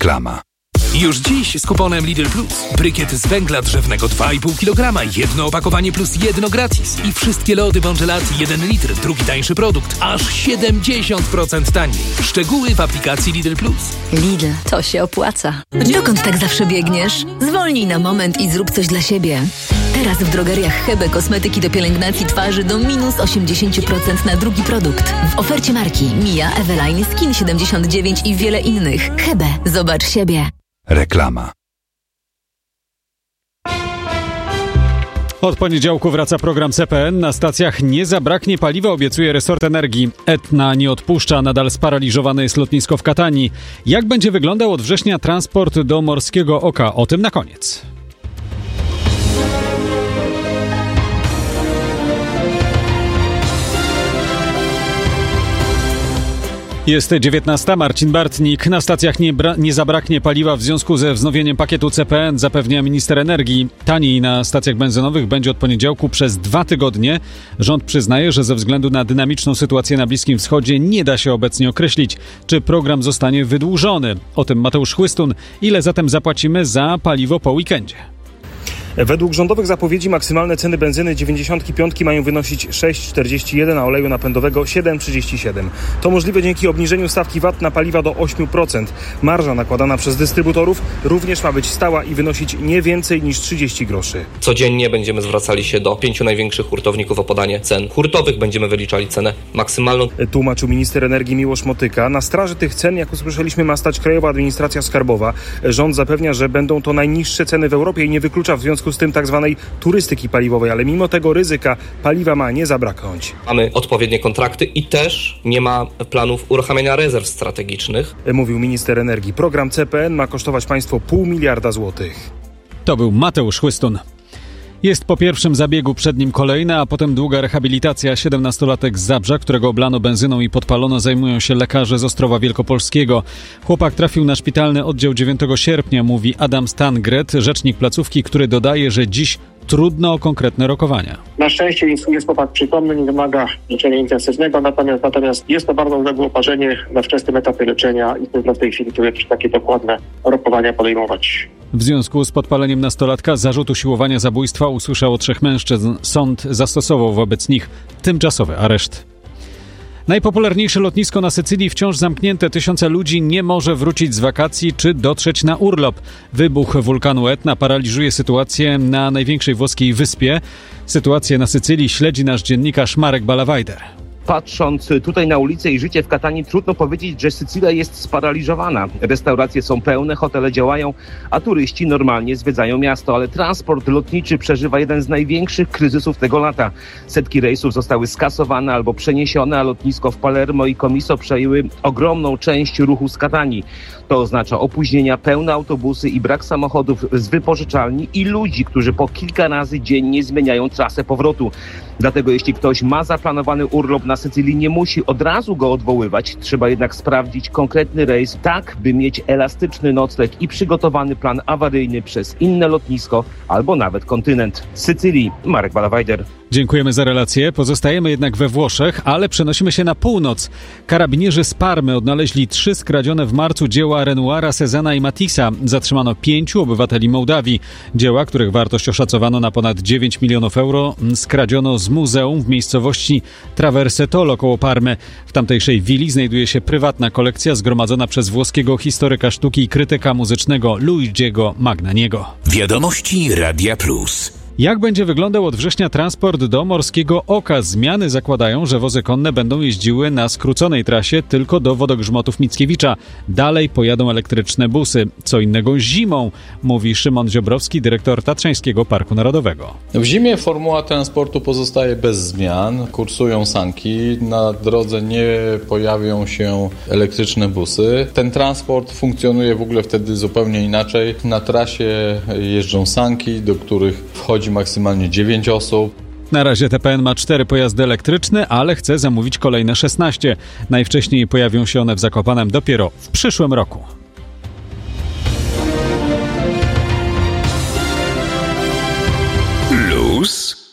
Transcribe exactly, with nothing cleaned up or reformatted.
Reklama. Już dziś z kuponem Lidl Plus. Brykiet z węgla drzewnego dwa i pół kilograma, jedno opakowanie plus jedno gratis. I wszystkie lody Bongelati jeden litr, drugi tańszy produkt, aż siedemdziesiąt procent taniej. Szczegóły w aplikacji Lidl Plus. Lidl, to się opłaca. Dokąd tak zawsze biegniesz? Zwolnij na moment i zrób coś dla siebie. Teraz w drogeriach Hebe kosmetyki do pielęgnacji twarzy do minus osiemdziesiąt procent na drugi produkt. W ofercie marki Mia, Eveline, Skin siedemdziesiąt dziewięć i wiele innych. Hebe, zobacz siebie. Reklama. Od poniedziałku wraca program C P N. Na stacjach nie zabraknie paliwa, obiecuje resort energii. Etna nie odpuszcza, nadal sparaliżowane jest lotnisko w Katanii. Jak będzie wyglądał od września transport do Morskiego Oka? O tym na koniec. Jest dziewiętnasta, Marcin Bartnik. Na stacjach nie, bra- nie zabraknie paliwa w związku ze wznowieniem pakietu C P N, zapewnia minister energii. Taniej na stacjach benzynowych będzie od poniedziałku przez dwa tygodnie. Rząd przyznaje, że ze względu na dynamiczną sytuację na Bliskim Wschodzie nie da się obecnie określić, czy program zostanie wydłużony. O tym Mateusz Chłystun. Ile zatem zapłacimy za paliwo po weekendzie? Według rządowych zapowiedzi maksymalne ceny benzyny dziewięćdziesiątki piątki mają wynosić sześć przeciwko czterdzieści jeden, a oleju napędowego siedem przeciwko trzydzieści siedem. To możliwe dzięki obniżeniu stawki V A T na paliwa do osiem procent. Marża nakładana przez dystrybutorów również ma być stała i wynosić nie więcej niż trzydzieści groszy. Codziennie będziemy zwracali się do pięciu największych hurtowników o podanie cen hurtowych. Będziemy wyliczali cenę maksymalną. Tłumaczył minister energii Miłosz Motyka. Na straży tych cen, jak usłyszeliśmy, ma stać Krajowa Administracja Skarbowa. Rząd zapewnia, że będą to najniższe ceny w Europie i nie wyklucza w związku z tym tak zwanej turystyki paliwowej, ale mimo tego ryzyka paliwa ma nie zabraknąć. Mamy odpowiednie kontrakty i też nie ma planów uruchamiania rezerw strategicznych. Mówił minister energii. Program C P N ma kosztować państwo pół miliarda złotych. To był Mateusz Chłystun. Jest po pierwszym zabiegu przed nim kolejna, a potem długa rehabilitacja. siedemnastolatek z Zabrza, którego oblano benzyną i podpalono, zajmują się lekarze z Ostrowa Wielkopolskiego. Chłopak trafił na szpitalny oddział dziewiątego sierpnia, mówi Adam Stangret, rzecznik placówki, który dodaje, że dziś trudno o konkretne rokowania. Na szczęście jest, jest chłopak przytomny, nie wymaga leczenia intensywnego, natomiast, natomiast jest to bardzo uległe oparzenie na wczesnym etapie leczenia i trudno w tej chwili tu jakieś takie dokładne rokowania podejmować. W związku z podpaleniem nastolatka zarzut usiłowania zabójstwa usłyszał od trzech mężczyzn. Sąd zastosował wobec nich tymczasowy areszt. Najpopularniejsze lotnisko na Sycylii wciąż zamknięte. Tysiące ludzi nie może wrócić z wakacji czy dotrzeć na urlop. Wybuch wulkanu Etna paraliżuje sytuację na największej włoskiej wyspie. Sytuację na Sycylii śledzi nasz dziennikarz Marek Balawajder. Patrząc tutaj na ulicę i życie w Katanii, trudno powiedzieć, że Sycylia jest sparaliżowana. Restauracje są pełne, hotele działają, a turyści normalnie zwiedzają miasto, ale transport lotniczy przeżywa jeden z największych kryzysów tego lata. Setki rejsów zostały skasowane albo przeniesione, a lotnisko w Palermo i Comiso przejęły ogromną część ruchu z Katanii. To oznacza opóźnienia, pełne autobusy i brak samochodów z wypożyczalni i ludzi, którzy po kilka razy dziennie zmieniają trasę powrotu. Dlatego jeśli ktoś ma zaplanowany urlop na Sycylii, nie musi od razu go odwoływać. Trzeba jednak sprawdzić konkretny rejs, tak by mieć elastyczny nocleg i przygotowany plan awaryjny przez inne lotnisko albo nawet kontynent. Z Sycylii Marek Balawajder. Dziękujemy za relację. Pozostajemy jednak we Włoszech, ale przenosimy się na północ. Karabinierzy z Parmy odnaleźli trzy skradzione w marcu dzieła Renoira, Cezanna i Matissa. Zatrzymano pięciu obywateli Mołdawii. Dzieła, których wartość oszacowano na ponad dziewięć milionów euro, skradziono z muzeum w miejscowości Traversetolo koło Parmy. W tamtejszej willi znajduje się prywatna kolekcja zgromadzona przez włoskiego historyka sztuki i krytyka muzycznego Luigiego Magnaniego. Wiadomości Radia Plus. Jak będzie wyglądał od września transport do Morskiego Oka? Zmiany zakładają, że wozy konne będą jeździły na skróconej trasie tylko do wodogrzmotów Mickiewicza. Dalej pojadą elektryczne busy. Co innego zimą, mówi Szymon Ziobrowski, dyrektor Tatrzańskiego Parku Narodowego. W zimie formuła transportu pozostaje bez zmian. Kursują sanki. Na drodze nie pojawią się elektryczne busy. Ten transport funkcjonuje w ogóle wtedy zupełnie inaczej. Na trasie jeżdżą sanki, do których wchodzi maksymalnie dziewięć osób. Na razie T P N ma cztery pojazdy elektryczne, ale chce zamówić kolejne szesnaście. Najwcześniej pojawią się one w Zakopanem dopiero w przyszłym roku. Luz